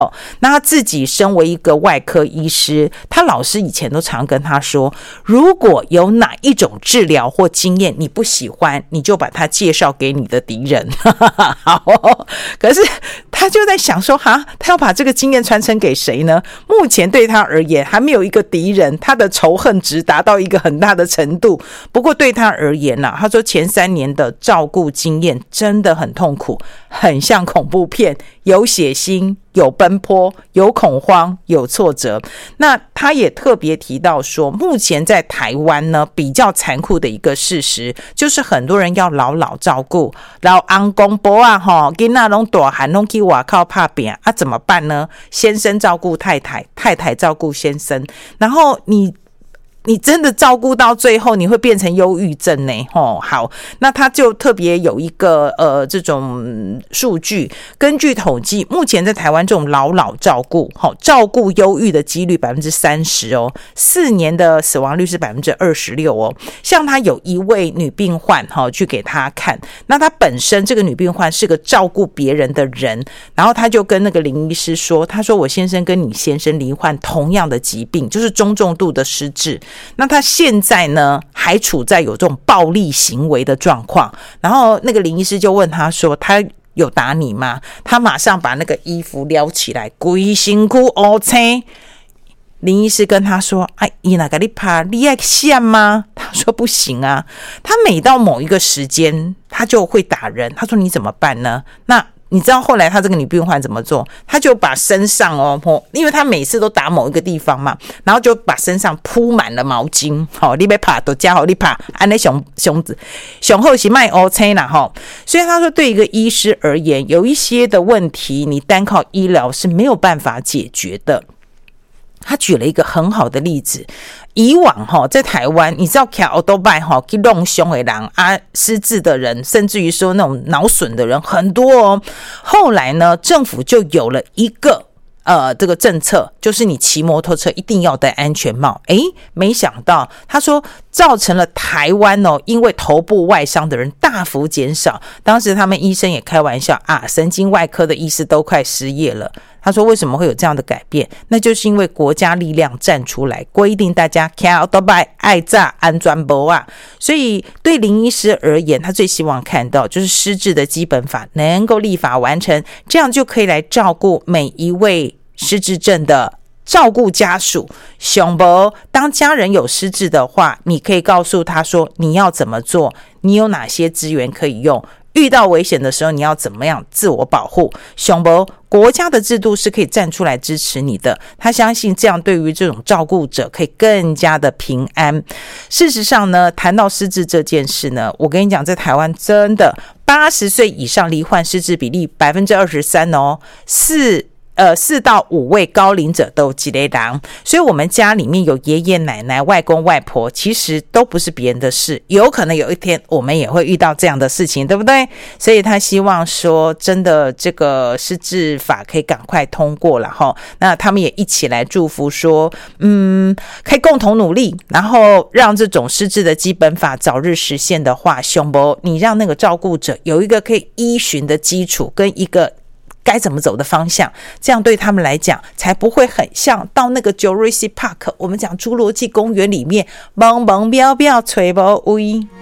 那他自己身为一个外科医师，他老师以前都常跟他说，如果有哪一种治疗或经验你不喜欢，你就把它介绍给你的敌人。好可是他就在想说，他要把这个经验传承给谁呢？目前对他而言还没有一个敌人，他的仇恨值达到一个很大的程度。不过对他而言他说前3年的照顾经验真的很痛苦，很像恐怖片，有血腥，有奔波，有恐慌，有挫折。那他也特别提到说，目前在台湾呢，比较残酷的一个事实，就是很多人要老照顾，老翁公婆啊，囡仔都大汉都去外口打拼啊，怎么办呢？先生照顾太太，太太照顾先生，然后你真的照顾到最后，你会变成忧郁症呢。好，那他就特别有一个这种数据，根据统计，目前在台湾这种老照顾，照顾忧郁的几率 30% 哦，4年的死亡率是 26% 哦。像他有一位女病患去给他看，那他本身这个女病患是个照顾别人的人，然后他就跟那个林医师说，他说我先生跟你先生罹患同样的疾病，就是中重度的失智。那他现在呢还处在有这种暴力行为的状况，然后那个林医师就问他说，他有打你吗？他马上把那个衣服撩起来，规身躯乌青。林医师跟他说，他哪个你怕你爱笑吗？他说不行啊，他每到某一个时间他就会打人。他说你怎么办呢？那你知道后来他这个女病患怎么做？他就把身上因为他每次都打某一个地方嘛，然后就把身上铺满了毛巾。你要怕都加好，你怕安那熊后是卖乌青啦所以他说，对一个医师而言，有一些的问题你单靠医疗是没有办法解决的。他举了一个很好的例子，以往在台湾，你知道骑欧多拜去弄凶的人啊，失智的人，甚至于说那种脑损的人很多哦。后来呢，政府就有了一个这个政策，就是你骑摩托车一定要戴安全帽。没想到他说造成了台湾因为头部外伤的人大幅减少。当时他们医生也开玩笑神经外科的医师都快失业了。他说为什么会有这样的改变？那就是因为国家力量站出来规定大家骑奥多拜爱炸安全帽啊。所以对林医师而言，他最希望看到就是失智的基本法能够立法完成，这样就可以来照顾每一位失智症的照顾家属。熊博，当家人有失智的话，你可以告诉他说你要怎么做，你有哪些资源可以用，遇到危险的时候你要怎么样自我保护。熊博，国家的制度是可以站出来支持你的，他相信这样对于这种照顾者可以更加的平安。事实上呢，谈到失智这件事呢，我跟你讲，在台湾真的80岁以上罹患失智比例 23% 哦，4到5位高龄者都有一个人，所以我们家里面有爷爷奶奶、外公外婆，其实都不是别人的事，有可能有一天我们也会遇到这样的事情，对不对？所以他希望说真的这个失智法可以赶快通过了那他们也一起来祝福说可以共同努力，然后让这种失智的基本法早日实现的话，熊博，你让那个照顾者有一个可以依循的基础跟一个该怎么走的方向，这样对他们来讲才不会很像到那个 Jurassic Park 我们讲侏罗纪公园里面蹦蹦飙飙吹不威。